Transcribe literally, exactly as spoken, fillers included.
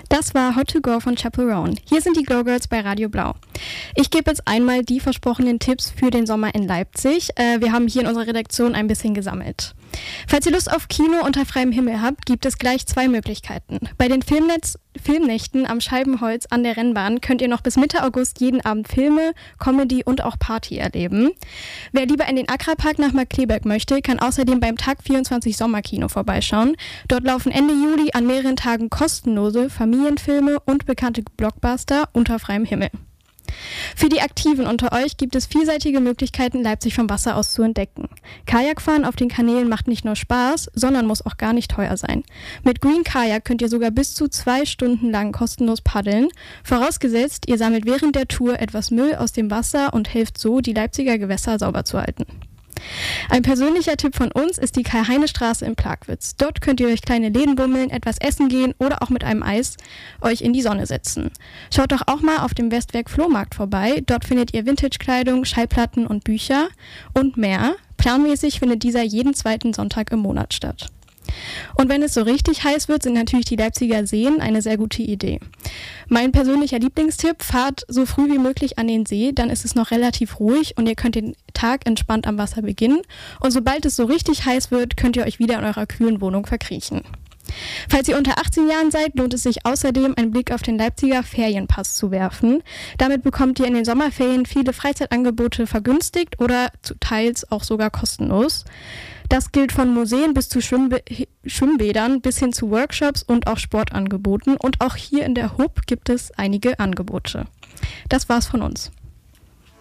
Das war Hot to Go von Chaperone. Hier sind die Glow Girls bei Radio Blau. Ich gebe jetzt einmal die versprochenen Tipps für den Sommer in Leipzig. Äh, wir haben hier in unserer Redaktion ein bisschen gesammelt. Falls ihr Lust auf Kino unter freiem Himmel habt, gibt es gleich zwei Möglichkeiten. Bei den Filmnetz- Filmnächten am Scheibenholz an der Rennbahn könnt ihr noch bis Mitte August jeden Abend Filme, Comedy und auch Party erleben. Wer lieber in den Akrapark nach Markkleeberg möchte, kann außerdem beim Tag vierundzwanzig Sommerkino vorbeischauen. Dort laufen Ende Juli an mehreren Tagen kostenlose Familienfilme und bekannte Blockbuster unter freiem Himmel. Für die Aktiven unter euch gibt es vielseitige Möglichkeiten, Leipzig vom Wasser aus zu entdecken. Kajakfahren auf den Kanälen macht nicht nur Spaß, sondern muss auch gar nicht teuer sein. Mit Green Kajak könnt ihr sogar bis zu zwei Stunden lang kostenlos paddeln, vorausgesetzt, ihr sammelt während der Tour etwas Müll aus dem Wasser und helft so, die Leipziger Gewässer sauber zu halten. Ein persönlicher Tipp von uns ist die Karl-Heine-Straße in Plagwitz. Dort könnt ihr durch kleine Läden bummeln, etwas essen gehen oder auch mit einem Eis euch in die Sonne setzen. Schaut doch auch mal auf dem Westwerk Flohmarkt vorbei. Dort findet ihr Vintage-Kleidung, Schallplatten und Bücher und mehr. Planmäßig findet dieser jeden zweiten Sonntag im Monat statt. Und wenn es so richtig heiß wird, sind natürlich die Leipziger Seen eine sehr gute Idee. Mein persönlicher Lieblingstipp, fahrt so früh wie möglich an den See, dann ist es noch relativ ruhig und ihr könnt den Tag entspannt am Wasser beginnen. Und sobald es so richtig heiß wird, könnt ihr euch wieder in eurer kühlen Wohnung verkriechen. Falls ihr unter achtzehn Jahren seid, lohnt es sich außerdem, einen Blick auf den Leipziger Ferienpass zu werfen. Damit bekommt ihr in den Sommerferien viele Freizeitangebote vergünstigt oder zu teils auch sogar kostenlos. Das gilt von Museen bis zu Schwimmbä- Schwimmbädern bis hin zu Workshops und auch Sportangeboten. Und auch hier in der H U B gibt es einige Angebote. Das war's von uns.